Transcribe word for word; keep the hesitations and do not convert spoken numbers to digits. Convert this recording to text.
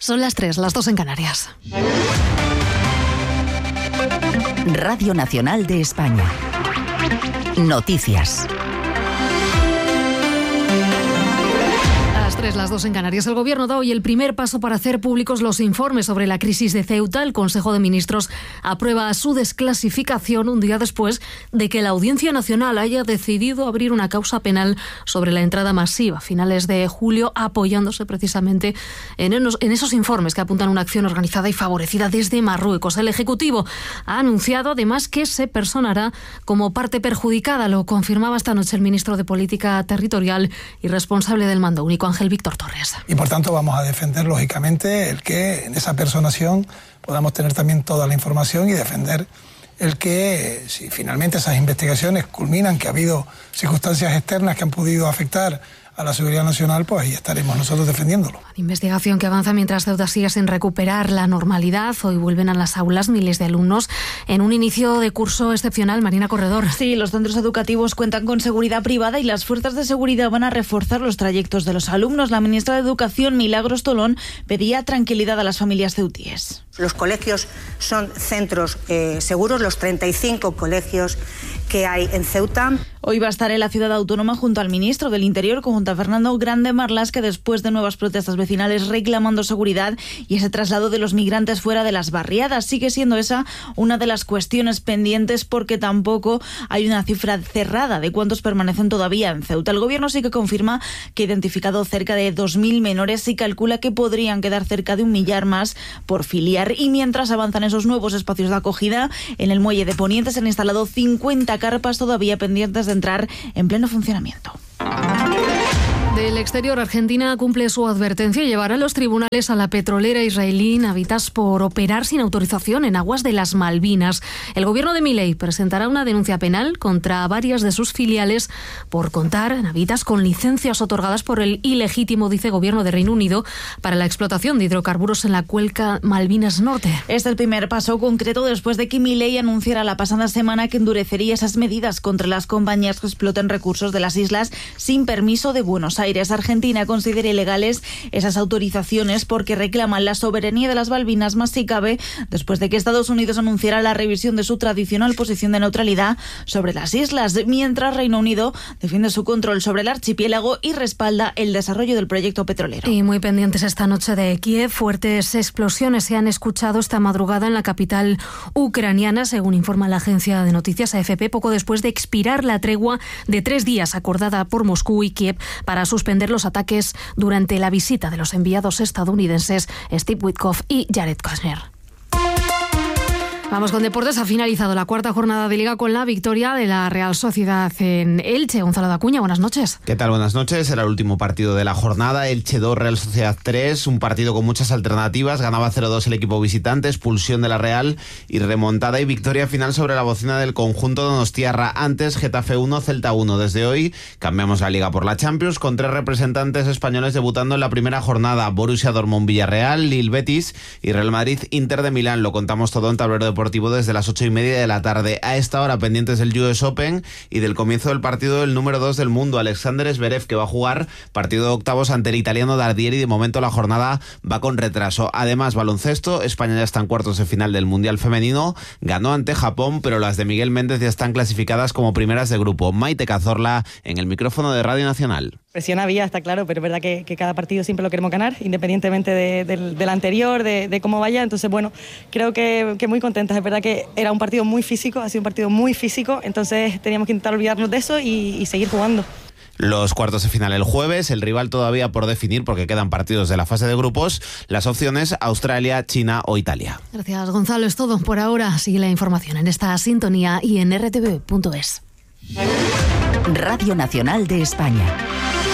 Son las tres, las dos en Canarias. Radio Nacional de España. Noticias. Las tres, las dos en Canarias. El Gobierno da hoy el primer paso para hacer públicos los informes sobre la crisis de Ceuta. El Consejo de Ministros aprueba su desclasificación un día después de que la Audiencia Nacional haya decidido abrir una causa penal sobre la entrada masiva a finales de julio, apoyándose precisamente en, enos, en esos informes que apuntan a una acción organizada y favorecida desde Marruecos. El Ejecutivo ha anunciado además que se personará como parte perjudicada. Lo confirmaba esta noche el ministro de Política Territorial y responsable del mando único, Ángel Víctor Torres. Y por tanto vamos a defender lógicamente el que en esa personación podamos tener también toda la información y defender el que si finalmente esas investigaciones culminan, que ha habido circunstancias externas que han podido afectar a la seguridad nacional, pues ahí estaremos nosotros defendiéndolo. Investigación que avanza mientras Ceuta sigue sin recuperar la normalidad. Hoy vuelven a las aulas miles de alumnos en un inicio de curso excepcional. Marina Corredor. Sí, los centros educativos cuentan con seguridad privada y las fuerzas de seguridad van a reforzar los trayectos de los alumnos. La ministra de Educación, Milagros Tolón, pedía tranquilidad a las familias ceutíes. Los colegios son centros eh, seguros, los treinta y cinco colegios que hay en Ceuta. Hoy va a estar en la ciudad autónoma junto al ministro del Interior, junto a Fernando Grande Marlaska, después de nuevas protestas vecinales reclamando seguridad y ese traslado de los migrantes fuera de las barriadas. Sigue siendo esa una de las cuestiones pendientes porque tampoco hay una cifra cerrada de cuántos permanecen todavía en Ceuta. El Gobierno sí que confirma que ha identificado cerca de dos mil menores y calcula que podrían quedar cerca de un millar más por filiar. Y mientras avanzan esos nuevos espacios de acogida, en el muelle de Poniente se han instalado cincuenta carpas todavía pendientes de entrar en pleno funcionamiento. Del exterior, Argentina cumple su advertencia y llevará a los tribunales a la petrolera israelí Navitas por operar sin autorización en aguas de las Malvinas. El gobierno de Milei presentará una denuncia penal contra varias de sus filiales por contar Navitas con licencias otorgadas por el ilegítimo, dice, gobierno de Reino Unido para la explotación de hidrocarburos en la cuenca Malvinas Norte. Es el primer paso concreto después de que Milei anunciara la pasada semana que endurecería esas medidas contra las compañías que exploten recursos de las islas sin permiso de Buenos Aires. Argentina considera ilegales esas autorizaciones porque reclaman la soberanía de las Malvinas, más si cabe, después de que Estados Unidos anunciara la revisión de su tradicional posición de neutralidad sobre las islas, mientras Reino Unido defiende su control sobre el archipiélago y respalda el desarrollo del proyecto petrolero. Y muy pendientes esta noche de Kiev, fuertes explosiones se han escuchado esta madrugada en la capital ucraniana, según informa la agencia de noticias A F P, poco después de expirar la tregua de tres días acordada por Moscú y Kiev para suspender los ataques durante la visita de los enviados estadounidenses Steve Witkoff y Jared Kushner. Vamos con deportes. Ha finalizado la cuarta jornada de Liga con la victoria de la Real Sociedad en Elche. Gonzalo Dacuña, buenas noches. ¿Qué tal? Buenas noches. Era el último partido de la jornada. Elche dos, Real Sociedad tres. Un partido con muchas alternativas. Ganaba cero dos el equipo visitante. Expulsión de la Real y remontada y victoria final sobre la bocina del conjunto donostiarra. Antes, Getafe uno, Celta uno. Desde hoy cambiamos la Liga por la Champions con tres representantes españoles debutando en la primera jornada. Borussia Dortmund, Villarreal, Lille, Betis y Real Madrid, Inter de Milán. Lo contamos todo en Tablero Deportivo desde las ocho y media de la tarde. A esta hora pendientes del U S Open y del comienzo del partido del número dos del mundo, Alexander Zverev, que va a jugar partido de octavos ante el italiano Dardieri. De momento la jornada va con retraso. Además, baloncesto, España ya está en cuartos de final del Mundial Femenino, ganó ante Japón, pero las de Miguel Méndez ya están clasificadas como primeras de grupo. Maite Cazorla en el micrófono de Radio Nacional. Presión había, está claro, pero es verdad que, que cada partido siempre lo queremos ganar, independientemente de, de, del anterior, de, de cómo vaya. Entonces, bueno, creo que, que muy contentas. Es verdad que era un partido muy físico, ha sido un partido muy físico, entonces teníamos que intentar olvidarnos de eso y, y seguir jugando. Los cuartos de final el jueves, el rival todavía por definir porque quedan partidos de la fase de grupos. Las opciones: Australia, China o Italia. Gracias, Gonzalo. Es todo por ahora. Sigue la información en esta sintonía y en r t v punto es. Radio Nacional de España.